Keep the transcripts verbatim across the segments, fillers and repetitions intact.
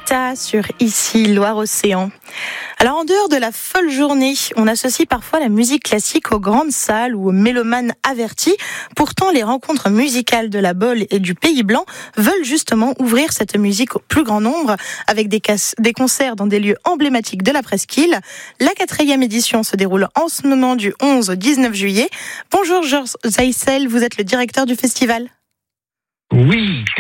Lolita sur Ici Loire-Océan. Alors en dehors de la folle journée, on associe parfois la musique classique aux grandes salles ou aux mélomanes avertis. Pourtant, les rencontres musicales de la Bolle et du Pays Blanc veulent justement ouvrir cette musique au plus grand nombre avec des, cas- des concerts dans des lieux emblématiques de la presqu'île. La quatrième édition se déroule en ce moment du onze au dix-neuf juillet. Bonjour Georges Zeissel, vous êtes le directeur du festival. Oui, je,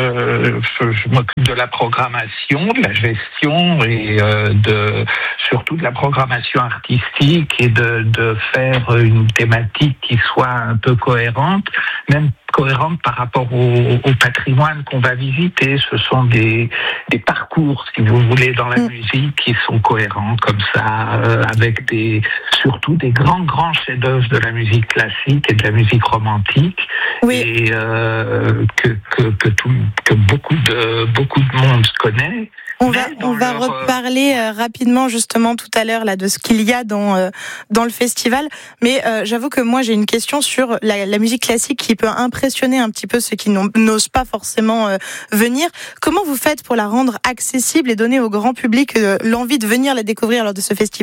je, je m'occupe de la programmation, de la gestion et euh, de surtout de la programmation artistique et de, de faire une thématique qui soit un peu cohérente, même cohérente par rapport au, au patrimoine qu'on va visiter. Ce sont des, des parcours, si vous voulez, dans la mmh. musique qui sont cohérents comme ça, euh, avec des surtout des grands grands chefs-d'œuvre de la musique classique et de la musique romantique, oui. et euh, que, que, que, tout, que beaucoup de beaucoup de monde connaît. On va, on va leur... reparler euh, rapidement justement tout à l'heure là de ce qu'il y a dans euh, dans le festival. Mais euh, j'avoue que moi j'ai une question sur la, la musique classique qui peut impressionner un petit peu ceux qui n'osent pas forcément euh, venir. Comment vous faites pour la rendre accessible et donner au grand public euh, l'envie de venir la découvrir lors de ce festival ?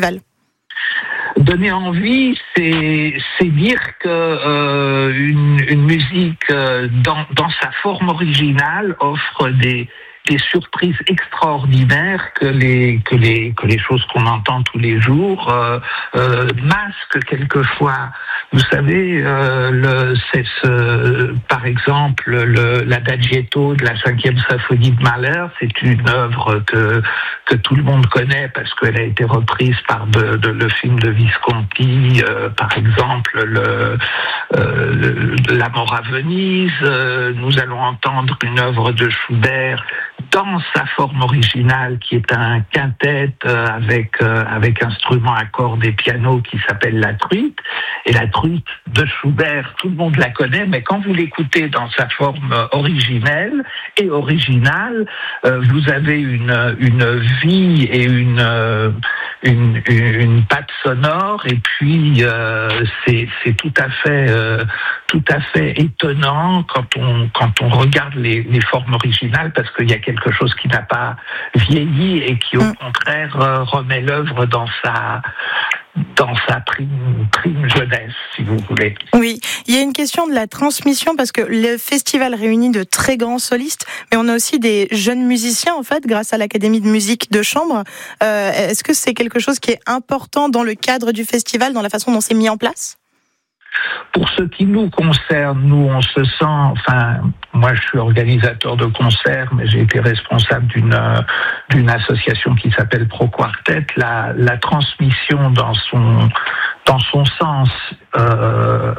Donner envie, c'est c'est dire que euh, une, une musique euh, dans dans sa forme originale offre des des surprises extraordinaires que les que les que les choses qu'on entend tous les jours euh, euh, masquent quelquefois. Vous savez, euh, le, c'est ce, par exemple, le, l'Adagietto de la cinquième symphonie de Mahler, c'est une œuvre que que tout le monde connaît parce qu'elle a été reprise par de, de, le film de Visconti, euh, par exemple, le, euh, le, La mort à Venise. Euh, nous allons entendre une œuvre de Schubert dans sa forme originale, qui est un quintet euh, avec euh, avec instruments à cordes et piano qui s'appelle la truite. Et la truite de Schubert, tout le monde la connaît, mais quand vous l'écoutez dans sa forme originelle et originale, euh, vous avez une une vie et une euh, une, une patte sonore, et puis euh, c'est c'est tout à fait euh, tout à fait étonnant quand on quand on regarde les les formes originales, parce qu'il y a quelque chose qui n'a pas vieilli et qui au contraire euh, remet l'œuvre dans sa dans sa prime, prime jeunesse, si vous voulez. Oui, il y a une question de la transmission, parce que le festival réunit de très grands solistes, mais on a aussi des jeunes musiciens, en fait, grâce à l'Académie de musique de chambre. Euh, est-ce que c'est quelque chose qui est important dans le cadre du festival, dans la façon dont c'est mis en place ? Pour ce qui nous concerne, nous, on se sent, enfin, moi je suis organisateur de concerts, mais j'ai été responsable d'une d'une association qui s'appelle Pro Quartet. La, la transmission dans son dans son sens euh,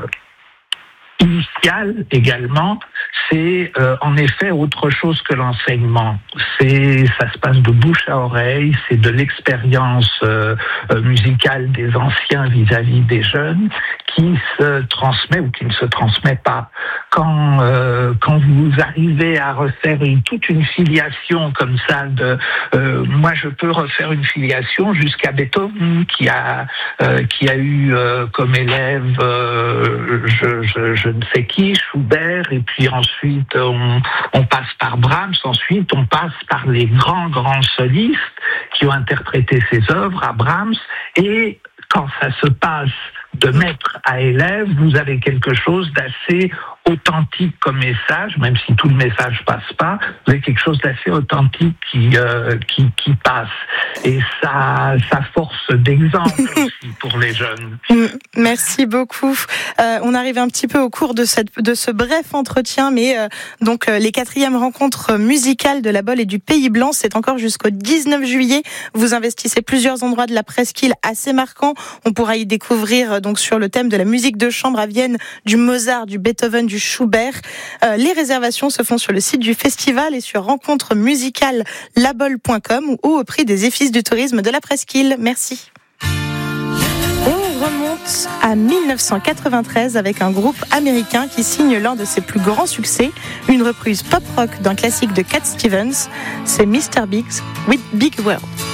initial également, c'est euh, en effet autre chose que l'enseignement. C'est, ça se passe de bouche à oreille, c'est de l'expérience euh, musicale des anciens vis-à-vis des jeunes qui se transmet ou qui ne se transmet pas. Quand euh, quand vous arrivez à refaire une, toute une filiation comme ça, de euh, moi je peux refaire une filiation jusqu'à Beethoven qui a euh, qui a eu euh, comme élève euh, je, je je ne sais qui, Schubert, et puis ensuite on on passe par Brahms, ensuite on passe par les grands grands solistes qui ont interprété ces œuvres à Brahms, et quand ça se passe de maître à élève, vous avez quelque chose d'assez authentique comme message, même si tout le message passe pas, vous avez quelque chose d'assez authentique qui euh, qui qui passe, et ça ça force d'exemple aussi pour les jeunes. Merci beaucoup. Euh, on arrive un petit peu au cours de cette de ce bref entretien, mais euh, donc euh, les quatrièmes rencontres musicales de la Bolle et du Pays Blanc, c'est encore jusqu'au dix-neuf juillet. Vous investissez plusieurs endroits de la presqu'île assez marquants. On pourra y découvrir donc sur le thème de la musique de chambre à Vienne, du Mozart, du Beethoven, du Schubert. Euh, les réservations se font sur le site du festival et sur rencontre musicale la bolle point com ou au prix des Effices du tourisme de la presqu'île. Merci. On remonte à dix-neuf cent quatre-vingt-treize avec un groupe américain qui signe l'un de ses plus grands succès, une reprise pop-rock d'un classique de Cat Stevens, c'est mister Big's with Big World.